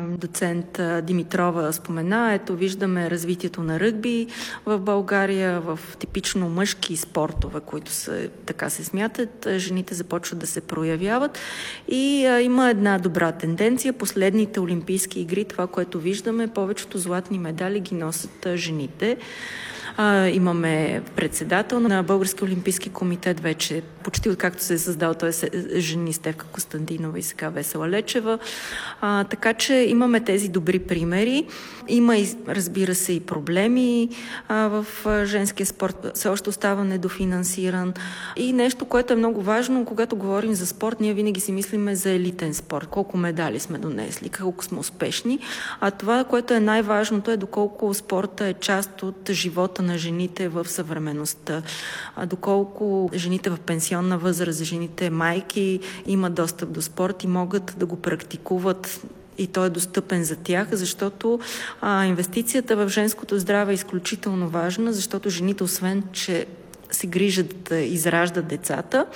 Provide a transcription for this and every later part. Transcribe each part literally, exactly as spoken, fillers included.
доцент Димитрова спомена, ето виждаме развитието на ръгби в България, в типично мъжки спортове, които са, така се смятат, жените започват да се проявяват и а, има една добра тенденция. Последните олимпийски игри, това, което виждаме, повечето златни медали ги носят жените. А, имаме председател на Български олимпийски комитет вече, почти откакто се е създал, той е жени Стефка Костадинова и сега Весела Лечева. А, така че имаме тези добри примери. Има и, разбира се, и проблеми а, в женския спорт. Все още остава недофинансиран. И нещо, което е много важно, когато говорим за спорт, ние винаги си мислиме за елитен спорт. Колко медали сме донесли, колко сме успешни. А това, което е най-важното, е доколко спорта е част от живота на жените в съвременността. А доколко жените в пенсионна възраст, жените майки имат достъп до спорт и могат да го практикуват и той е достъпен за тях, защото а, инвестицията в женското здраве е изключително важна, защото жените, освен че се грижат да израждат децата,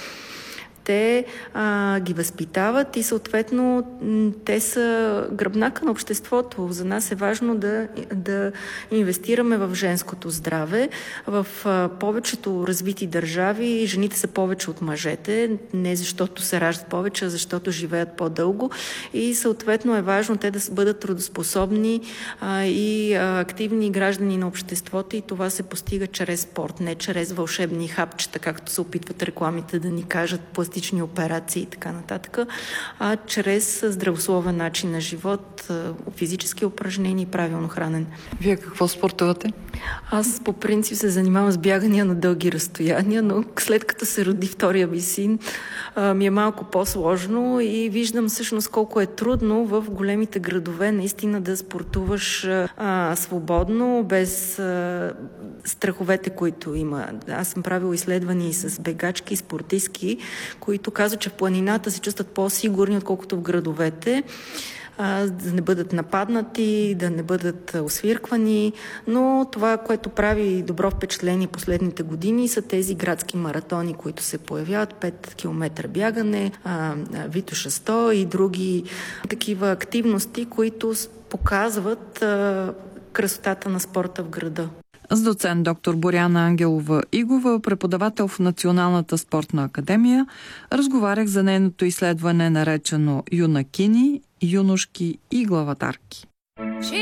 те а, ги възпитават и съответно те са гръбнака на обществото. За нас е важно да, да инвестираме в женското здраве. В а, повечето развити държави жените са повече от мъжете, не защото се раждат повече, а защото живеят по-дълго и съответно е важно те да бъдат трудоспособни а, и а, активни граждани на обществото и това се постига чрез спорт, не чрез вълшебни хапчета, както се опитват рекламите да ни кажат, пластични операции и така нататък, а чрез здравословен начин на живот, физически упражнения и правилно хранене. Вие какво спортувате? Аз по принцип се занимавам с бягания на дълги разстояния, но след като се роди втория ми син, ми е малко по-сложно и виждам всъщност колко е трудно в големите градове наистина да спортуваш а, свободно, без а, страховете, които има. Аз съм правила изследвания и с бегачки, и спортистки, които казват, че в планината се чувстват по-сигурни, отколкото в градовете, да не бъдат нападнати, да не бъдат освирквани, но това, което прави добро впечатление последните години, са тези градски маратони, които се появяват, пет километра бягане, Витоша сто и други такива активности, които показват красотата на спорта в града. С доцент доктор Боряна Ангелова-Игова, преподавател в Националната спортна академия, разговарях за нейното изследване, наречено "Юнакини, юношки и главатарки".